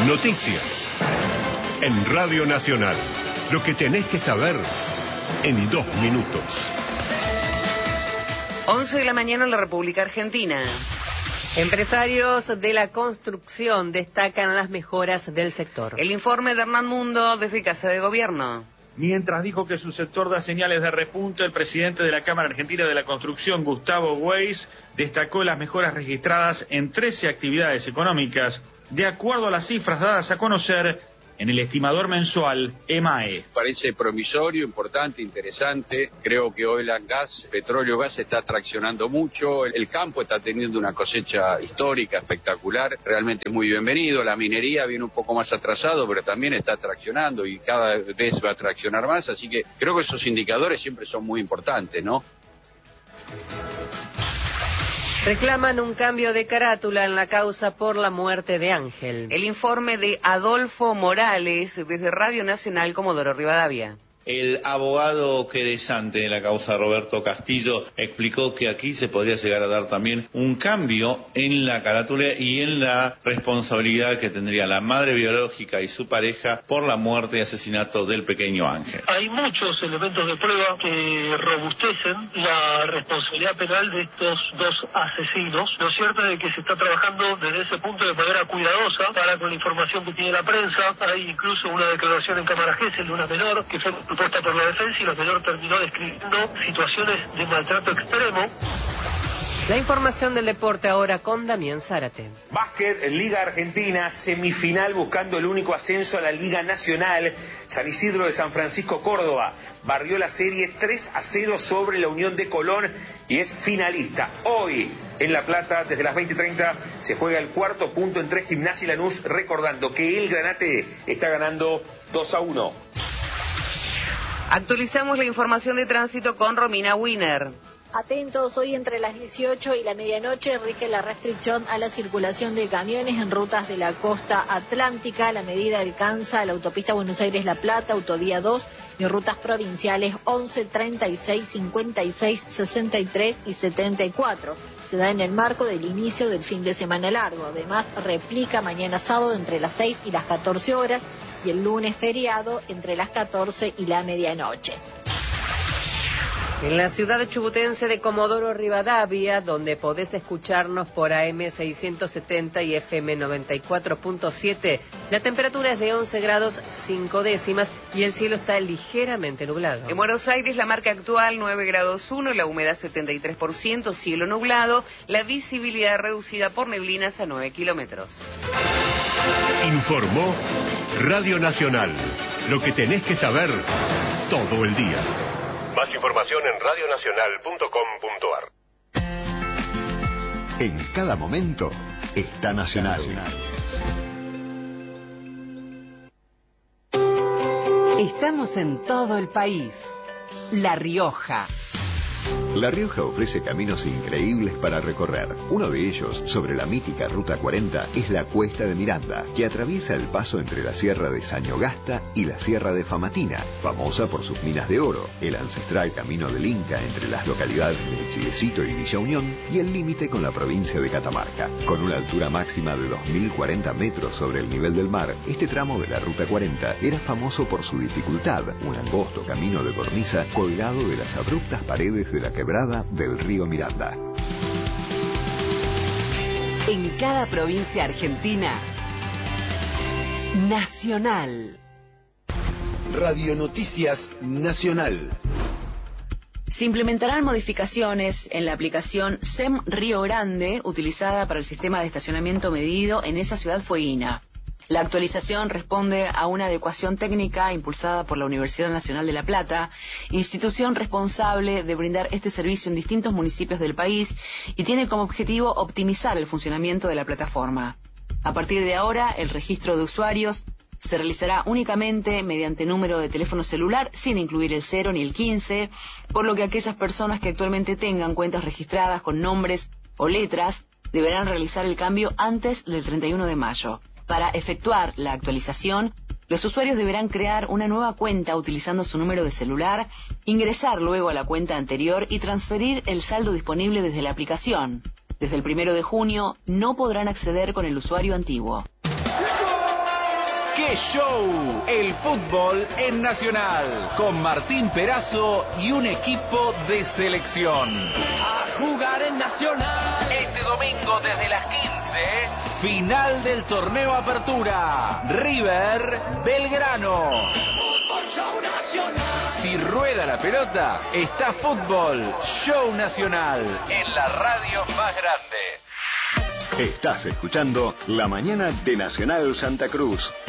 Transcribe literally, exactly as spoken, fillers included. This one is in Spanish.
Noticias. En Radio Nacional. Lo que tenés que saber en dos minutos. once de la mañana en la República Argentina. Empresarios de la construcción destacan las mejoras del sector. El informe de Hernán Mundo desde Casa de Gobierno. Mientras dijo que su sector da señales de repunte, el presidente de la Cámara Argentina de la Construcción, Gustavo Weiss, destacó las mejoras registradas en trece actividades económicas, de acuerdo a las cifras dadas a conocer en el estimador mensual E M A E. Parece promisorio, importante, interesante. Creo que Oil and Gas, petróleo gas, está traccionando mucho. El campo está teniendo una cosecha histórica, espectacular, realmente muy bienvenido. La minería viene un poco más atrasado, pero también está traccionando y cada vez va a traccionar más. Así que creo que esos indicadores siempre son muy importantes, ¿no? Reclaman un cambio de carátula en la causa por la muerte de Ángel. El informe de Adolfo Morales desde Radio Nacional Comodoro Rivadavia. El abogado querellante de la causa, Roberto Castillo, explicó que aquí se podría llegar a dar también un cambio en la carátula y en la responsabilidad que tendría la madre biológica y su pareja por la muerte y asesinato del pequeño Ángel. Hay muchos elementos de prueba que robustecen la responsabilidad penal de estos dos asesinos. Lo cierto es que se está trabajando desde ese punto de manera cuidadosa para con la información que tiene la prensa. Hay incluso una declaración en cámara Gesell de una menor que fue propuesta por la defensa y la menor terminó describiendo situaciones de maltrato extremo. La información del deporte ahora con Damián Zárate. Básquet, Liga Argentina, semifinal buscando el único ascenso a la Liga Nacional. San Isidro de San Francisco, Córdoba, barrió la serie tres a cero sobre la Unión de Colón y es finalista. Hoy, en La Plata, desde las veinte treinta, se juega el cuarto punto entre Gimnasia y Lanús, recordando que el Granate está ganando dos a uno. Actualizamos la información de tránsito con Romina Wiener. Atentos, hoy entre las dieciocho y la medianoche rige la restricción a la circulación de camiones en rutas de la costa atlántica. La medida alcanza la autopista Buenos Aires-La Plata, autovía dos y rutas provinciales once, treinta y seis, cincuenta y seis, sesenta y tres y setenta y cuatro. Se da en el marco del inicio del fin de semana largo. Además, replica mañana sábado entre las seis y las catorce horas y el lunes feriado entre las catorce y la medianoche. En la ciudad chubutense de Comodoro Rivadavia, donde podés escucharnos por A M seiscientos setenta y F M noventa y cuatro punto siete, la temperatura es de once grados cinco décimas y el cielo está ligeramente nublado. En Buenos Aires la marca actual nueve grados uno, la humedad setenta y tres por ciento, cielo nublado, la visibilidad reducida por neblinas a nueve kilómetros. Informó Radio Nacional. Lo que tenés que saber todo el día. Más información en radio nacional punto com punto a r. En cada momento está Nacional. Estamos en todo el país. La Rioja. La Rioja ofrece caminos increíbles para recorrer. Uno de ellos, sobre la mítica Ruta cuarenta, es la Cuesta de Miranda, que atraviesa el paso entre la Sierra de Sañogasta y la Sierra de Famatina, famosa por sus minas de oro, el ancestral Camino del Inca entre las localidades de Chilecito y Villa Unión y el límite con la provincia de Catamarca. Con una altura máxima de dos mil cuarenta metros sobre el nivel del mar, este tramo de la Ruta cuarenta era famoso por su dificultad, un angosto camino de cornisa colgado de las abruptas paredes de la quebrada del río Miranda. En cada provincia argentina, Nacional. Radio Noticias Nacional. Se implementarán modificaciones en la aplicación S E M Río Grande, utilizada para el sistema de estacionamiento medido en esa ciudad fueguina. La actualización responde a una adecuación técnica impulsada por la Universidad Nacional de La Plata, institución responsable de brindar este servicio en distintos municipios del país y tiene como objetivo optimizar el funcionamiento de la plataforma. A partir de ahora, el registro de usuarios se realizará únicamente mediante número de teléfono celular, sin incluir el cero ni el quince, por lo que aquellas personas que actualmente tengan cuentas registradas con nombres o letras deberán realizar el cambio antes del treinta y uno de mayo. Para efectuar la actualización, los usuarios deberán crear una nueva cuenta utilizando su número de celular, ingresar luego a la cuenta anterior y transferir el saldo disponible desde la aplicación. Desde el primero de junio no podrán acceder con el usuario antiguo. ¡Qué show! El fútbol en Nacional, con Martín Perazo y un equipo de selección. A jugar en Nacional. Este domingo desde las quince, final del torneo Apertura. River Belgrano. Fútbol Show Nacional. Si rueda la pelota, está Fútbol Show Nacional en la radio más grande. Estás escuchando La Mañana de Nacional Santa Cruz.